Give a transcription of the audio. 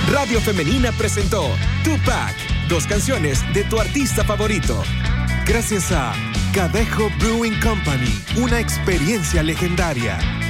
Radio Femenina presentó Tupac, 2 canciones de tu artista favorito. Gracias a Cadejo Brewing Company, una experiencia legendaria.